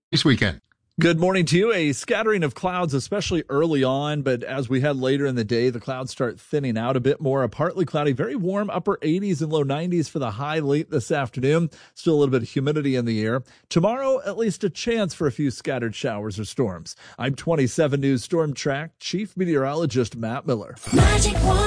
this weekend. Good morning to you. A scattering of clouds, especially early on, but as we head later in the day, the clouds start thinning out a bit more. A partly cloudy, very warm upper 80s and low 90s for the high late this afternoon. Still a little bit of humidity in the air. Tomorrow, at least a chance for a few scattered showers or storms. I'm 27 News Storm Track Chief Meteorologist Matt Miller.